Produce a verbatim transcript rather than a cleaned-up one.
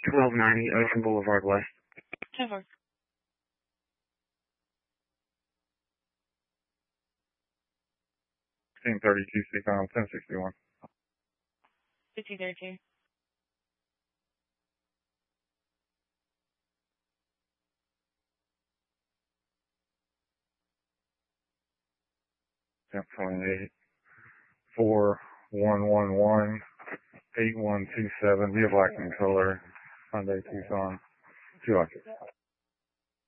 twelve ninety Ocean Boulevard West. ten four. fifteen thirty-two, six on ten sixty-one. fifteen thirty-two. ten twenty-eight, four one one one, eight one two seven, be a black and color, Hyundai Tucson, two hundred.